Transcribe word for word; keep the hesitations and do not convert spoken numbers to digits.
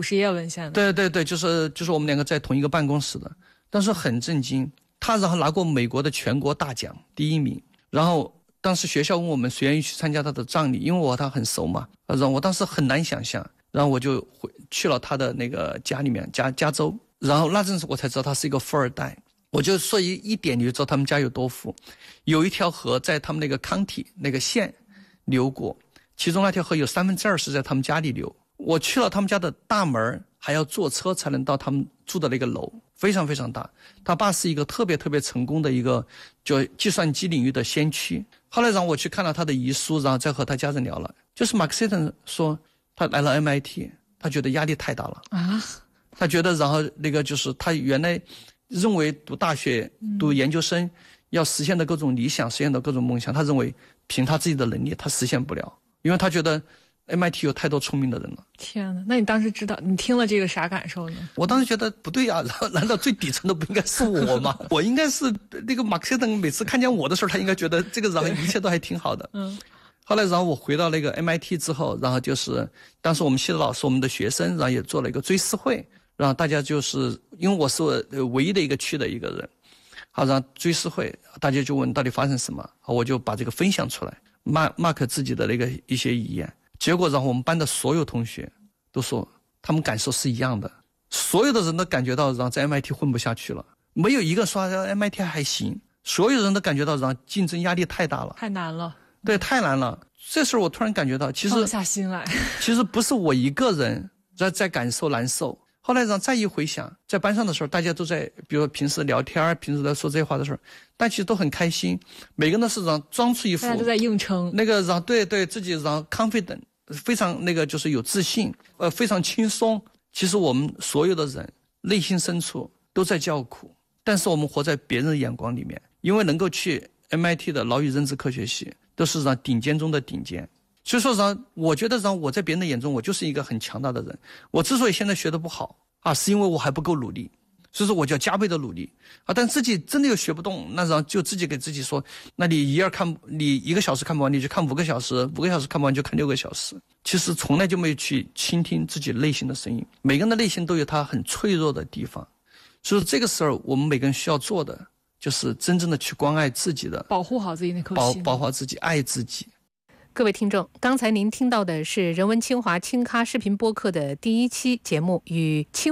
五十页文献的。 对对对，就是就是我们两个在同一个办公室的，但是很震惊，他然后拿过美国的全国大奖第一名，然后当时学校问我们谁愿意去参加他的葬礼，因为我和他很熟嘛，然后我当时很难想象，然后我就回去了他的那个家里面，加加州，然后那阵子我才知道他是一个富二代。我就说一一点你就知道他们家有多富，有一条河在他们那个 county 那个县流过，其中那条河有三分之二是在他们家里流。我去了他们家的大门，还要坐车才能到他们住的那个楼，非常非常大。他爸是一个特别特别成功的一个就计算机领域的先驱。后来让我去看了他的遗书，然后再和他家人聊了，就是马克思顿说他来了 M I T， 他觉得压力太大了啊，他觉得然后那个就是他原来认为读大学读研究生要实现的各种理想，实现的各种梦想，他认为凭他自己的能力他实现不了，因为他觉得 M I T 有太多聪明的人了。 天哪，那你当时知道你听了这个啥感受呢？ 我当时觉得不对啊，然后难道最底层的不应该是我吗？我应该是那个马克思顿，每次看见我的时候他应该觉得这个然后一切都还挺好的。嗯。后来然后我回到那个 M I T 之后，然后就是当时我们系的老师我们的学生，然后也做了一个追思会，然后大家就是因为我是唯一的一个区的一个人，好，然后追思会大家就问到底发生什么，我就把这个分享出来，马马克自己的那个一些遗言，结果然后我们班的所有同学都说他们感受是一样的，所有的人都感觉到然后在 M I T 混不下去了，没有一个说 M I T 还行，所有人都感觉到然后竞争压力太大了， 太难了。 对，太难了。这时候我突然感觉到其实放下心来， 其实不是我一个人在在感受难受。后来让再一回想，在班上的时候大家都在比如平时聊天，平时在说这些话的时候，但其实都很开心，每个人都是让装出一副大家都在硬撑那个让对对自己让 confident 非常那个就是有自信，呃非常轻松。其实我们所有的人内心深处都在叫苦，但是我们活在别人的眼光里面，因为能够去 M I T 的劳语认知科学系都是让顶尖中的顶尖，所以说让我觉得让我在别人的眼中我就是一个很强大的人。我之所以现在学得不好啊，是因为我还不够努力，所以说我就要加倍的努力啊。但自己真的又学不动，那然后就自己给自己说，那你一二看你一个小时看不完，你就看五个小时，五个小时看不完就看六个小时。其实从来就没有去倾听自己内心的声音，每个人的内心都有他很脆弱的地方，所以这个时候我们每个人需要做的就是真正的去关爱自己的， 保护好自己那颗心， 保保护好自己，爱自己。 各位听众，刚才您听到的是人文清华轻咖视频播客的第一期节目，与清